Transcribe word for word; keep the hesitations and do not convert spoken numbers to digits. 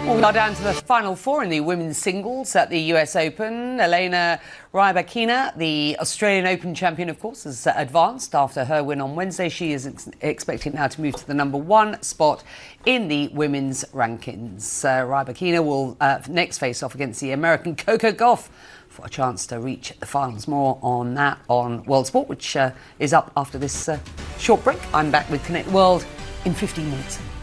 Well, we are down to the final four in the women's singles at the U S Open. Elena Rybakina, the Australian Open champion, of course, has advanced after her win on Wednesday. She is ex expected now to move to the number one spot in the women's rankings. Uh, Rybakina will uh, next face off against the American Coco Gauff for a chance to reach the finals. More on that on World Sport, which uh, is up after this uh, short break. I'm back with Connect World in fifteen minutes.